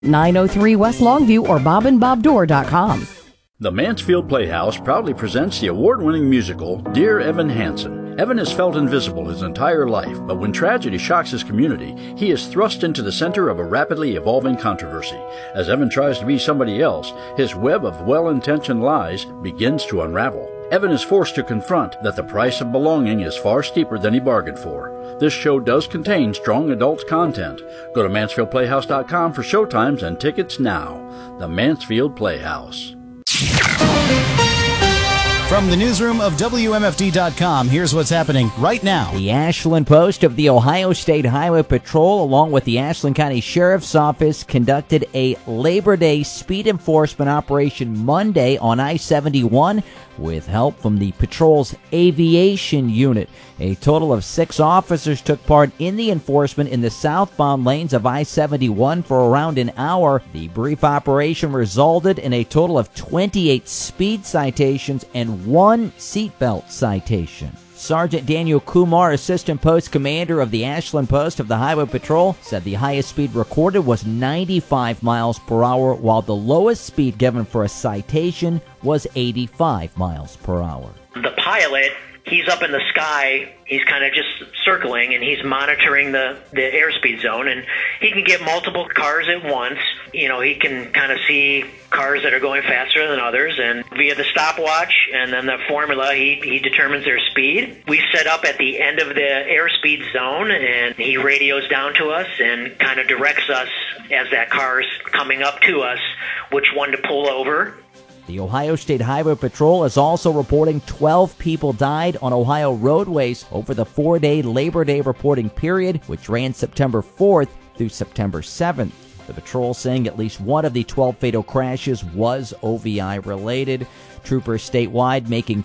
903 West Longview or bobandbobdoor.com. The Mansfield Playhouse proudly presents the award-winning musical Dear Evan Hansen. Evan has felt invisible his entire life, but when tragedy shocks his community, he is thrust into the center of a rapidly evolving controversy. As Evan tries to be somebody else, his web of well-intentioned lies begins to unravel. Evan is forced to confront that the price of belonging is far steeper than he bargained for. This show does contain strong adult content. Go to MansfieldPlayhouse.com for showtimes and tickets now. The Mansfield Playhouse. From the newsroom of WMFD.com, here's what's happening right now. The Ashland Post of the Ohio State Highway Patrol, along with the Ashland County Sheriff's Office, conducted a Labor Day speed enforcement operation Monday on I-71 with help from the patrol's aviation unit. A total of 6 officers took part in the enforcement in the southbound lanes of I-71 for around an hour. The brief operation resulted in a total of 28 speed citations and 1 seatbelt citation. Sergeant Daniel Kumar, Assistant Post Commander of the Ashland Post of the Highway Patrol, said the highest speed recorded was 95 miles per hour, while the lowest speed given for a citation was 85 miles per hour. The pilot, he's up in the sky, he's kind of just circling, and he's monitoring the airspeed zone, and he can get multiple cars at once. You know, he can kind of see cars that are going faster than others, and via the stopwatch and then the formula, he determines their speed. We set up at the end of the airspeed zone, and he radios down to us and kind of directs us as that car's coming up to us, which one to pull over. The Ohio State Highway Patrol is also reporting 12 people died on Ohio roadways over the 4-day Labor Day reporting period, which ran September 4th through September 7th. The patrol saying at least one of the 12 fatal crashes was OVI related. Troopers statewide making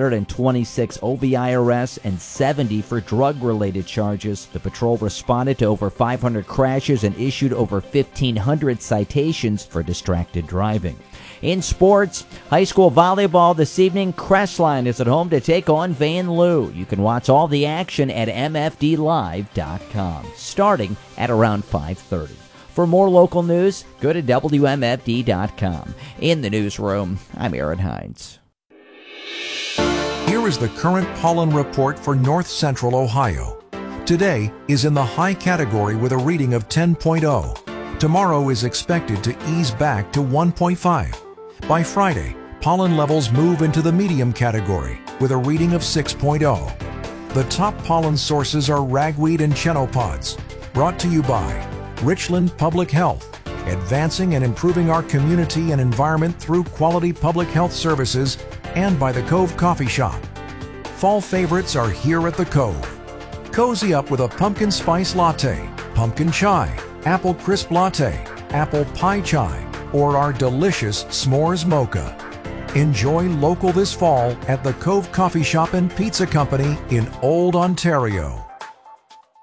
426 OVI arrests and 70 for drug-related charges. The patrol responded to over 500 crashes and issued over 1,500 citations for distracted driving. In sports, high school volleyball this evening, Crestline is at home to take on Van Loo. You can watch all the action at mfdlive.com, starting at around 5:30. For more local news, go to WMFD.com. In the newsroom, I'm Aaron Hines. Here is the current pollen report for north central Ohio. Today is in the high category with a reading of 10.0. Tomorrow is expected to ease back to 1.5. By Friday, pollen levels move into the medium category with a reading of 6.0. The top pollen sources are ragweed and chenopod's. Brought to you by Richland Public Health, advancing and improving our community and environment through quality public health services, and by the Cove Coffee Shop. Fall favorites are here at the Cove. Cozy up with a pumpkin spice latte, pumpkin chai, apple crisp latte, apple pie chai, or our delicious s'mores mocha. Enjoy local this fall at the Cove Coffee Shop and Pizza Company in Old Ontario.